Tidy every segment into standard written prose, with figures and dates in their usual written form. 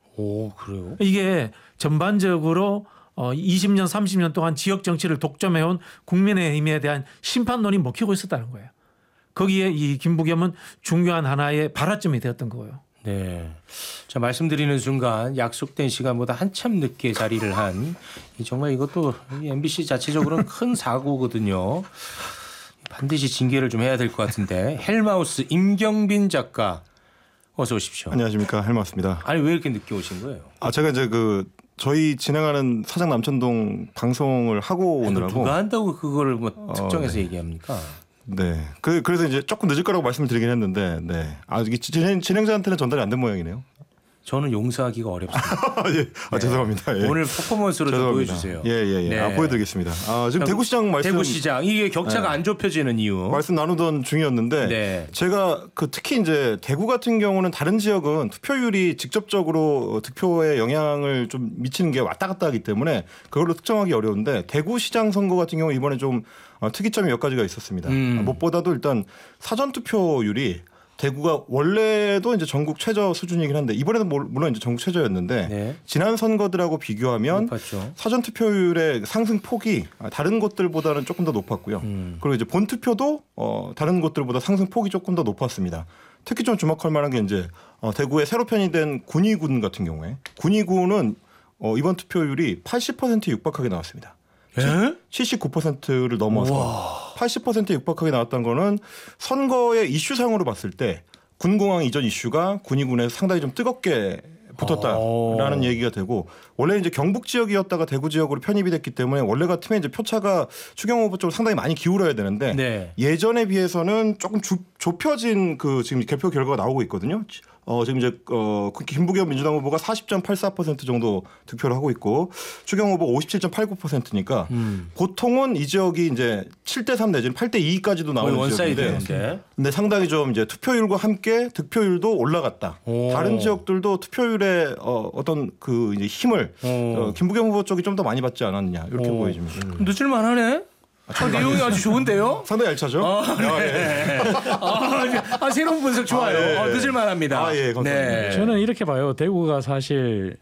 오, 그래요? 이게 전반적으로 20년, 30년 동안 지역 정치를 독점해온 국민의힘에 대한 심판론이 먹히고 있었다는 거예요. 거기에 이 김부겸은 중요한 하나의 발화점이 되었던 거예요. 네. 자, 말씀드리는 순간 약속된 시간보다 한참 늦게 자리를 한 정말 이것도 MBC 자체적으로는 큰 사고거든요. 반드시 징계를 좀 해야 될 것 같은데. 헬마우스 임경빈 작가 어서 오십시오. 안녕하십니까, 헬마우스입니다. 아니 왜 이렇게 늦게 오신 거예요? 제가 이제 저희 진행하는 사장 남천동 방송을 하고 오느라고. 누가 한다고 그거를 뭐 특정해서 네. 얘기합니까? 네. 그래서 이제 조금 늦을 거라고 말씀을 드리긴 했는데, 네. 이게 진행자한테는 전달이 안 된 모양이네요. 저는 용서하기가 어렵습니다. 예. 네. 죄송합니다. 예. 오늘 퍼포먼스로 좀 보여주세요. 예. 네. 보여드리겠습니다. 지금 대구시장 말씀. 대구시장 이게 격차가 안 좁혀지는 이유. 말씀 나누던 중이었는데, 네. 제가 특히 이제 대구 같은 경우는 다른 지역은 투표율이 직접적으로 득표에 영향을 좀 미치는 게 왔다 갔다 하기 때문에 그걸로 특정하기 어려운데 대구시장 선거 같은 경우 이번에 좀 특이점이 몇 가지가 있었습니다. 무엇보다도 일단 사전 투표율이 대구가 원래도 이제 전국 최저 수준이긴 한데 이번에도 물론 이제 전국 최저였는데 네. 지난 선거들하고 비교하면 높았죠. 사전 투표율의 상승 폭이 다른 곳들보다는 조금 더 높았고요. 그리고 이제 본 투표도 다른 곳들보다 상승 폭이 조금 더 높았습니다. 특히 좀 주목할 만한 게 이제 대구에 새로 편입된 군위군 같은 경우에 군위군은 이번 투표율이 80%에 육박하게 나왔습니다. 79%를 넘어서 80%에 육박하게 나왔던 거는 선거의 이슈상으로 봤을 때 군공항 이전 이슈가 군위군에서 상당히 좀 뜨겁게 붙었다라는 얘기가 되고 원래 이제 경북 지역이었다가 대구 지역으로 편입이 됐기 때문에 원래 같으면 이제 표차가 추경호 후보 쪽으로 상당히 많이 기울어야 되는데 네. 예전에 비해서는 조금 좁혀진 지금 개표 결과가 나오고 있거든요. 지금 이제 김부겸 민주당 후보가 40.84% 정도 득표를 하고 있고 추경호 후보 57.89%니까 보통은 이 지역이 이제 7대3 내지는 8대2까지도 나오는 지역인데 근데 상당히 좀 이제 투표율과 함께 득표율도 올라갔다. 다른 지역들도 투표율의 어떤 이제 힘을 김부겸 후보 쪽이 좀 더 많이 받지 않았느냐 이렇게 보여집니다. 늦을만하네. 내용이 아주 좋은데요? 상당히 알차죠? 네. 새로운 분석 좋아요. 예. 늦을만합니다. 예, 감사합니다. 네. 저는 이렇게 봐요. 대구가 사실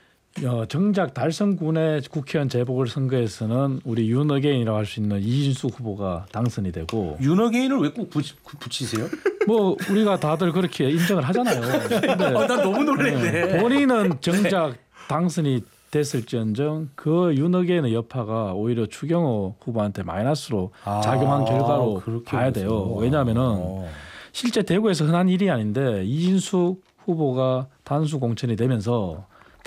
정작 달성군의 국회의원 재보궐선거에서는 우리 윤어게인이라고 할 수 있는 이진수 후보가 당선이 되고 윤어게인을 왜 꼭 붙이세요? 뭐 우리가 다들 그렇게 인정을 하잖아요. 근데 난 너무 놀랐네. 본인은 정작 당선이 됐을지언정 그 윤어게인의 여파가 오히려 추경호 후보한테 마이너스로 작용한 결과로 봐야 돼요. 왜냐하면은 실제 대구에서 흔한 일이 아닌데 이진숙 후보가 단수 공천이 되면서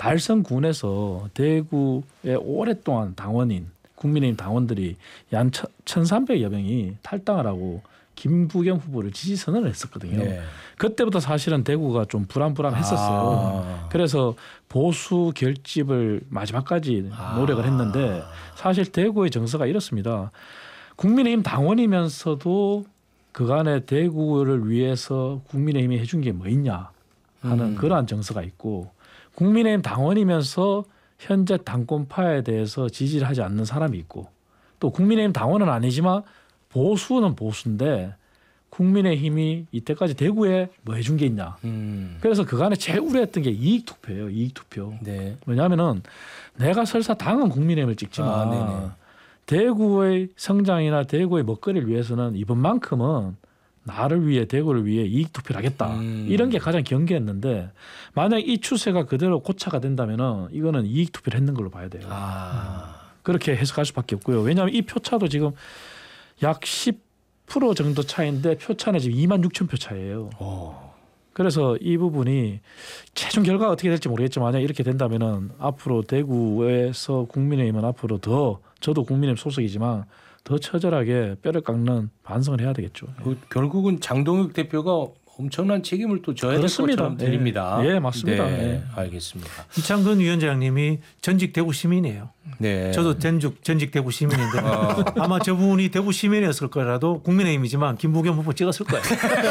달성군에서 대구에 오랫동안 당원인 국민의힘 당원들이 약 1,300여 명이 탈당을 하고 김부겸 후보를 지지 선언을 했었거든요. 네. 그때부터 사실은 대구가 좀 불안불안했었어요. 그래서 보수 결집을 마지막까지 노력을 했는데 사실 대구의 정서가 이렇습니다. 국민의힘 당원이면서도 그간에 대구를 위해서 국민의힘이 해준 게 뭐 있냐 하는 그러한 정서가 있고 국민의힘 당원이면서 현재 당권파에 대해서 지지를 하지 않는 사람이 있고 또 국민의힘 당원은 아니지만 보수는 보수인데 국민의힘이 이때까지 대구에 뭐 해준 게 있냐. 그래서 그간에 제일 우려했던 게 이익투표예요. 이익투표. 네. 왜냐하면은 내가 설사 당은 국민의힘을 찍지만 대구의 성장이나 대구의 먹거리를 위해서는 이번만큼은 나를 위해 대구를 위해 이익투표를 하겠다. 이런 게 가장 경계였는데 만약 이 추세가 그대로 고차가 된다면은 이거는 이익투표를 했는 걸로 봐야 돼요. 그렇게 해석할 수밖에 없고요. 왜냐하면 이 표차도 지금 약 10% 정도 차이인데 표차는 지금 26,000표 차이예요. 그래서 이 부분이 최종 결과가 어떻게 될지 모르겠지만 만약 이렇게 된다면은 앞으로 대구에서 국민의힘은 앞으로 더 저도 국민의힘 소속이지만 더 처절하게 뼈를 깎는 반성을 해야 되겠죠. 결국은 장동혁 대표가 엄청난 책임을 또 져야 될 것처럼 들립니다. 예, 맞습니다. 네, 네. 알겠습니다. 이창근 위원장님이 전직 대구 시민이에요. 네. 저도 전직 대구 시민인데 아마 저분이 대구 시민이었을 거라도 국민의힘이지만 김부겸 후보 찍었을 거예요.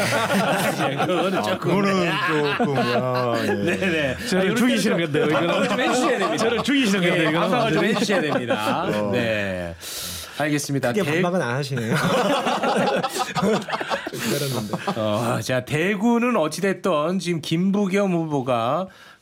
그거는 조금. 네네. 저를 죽이시는 건데요. 이거는 좀 해주셔야 됩니다. 저를 죽이시는 건데요. 이거는 반박을 좀 해주셔야 됩니다. 네. 알겠습니다. 크게 반박은 안 하시네요. 자, 대구는 어찌됐든 지금 김부겸 후보가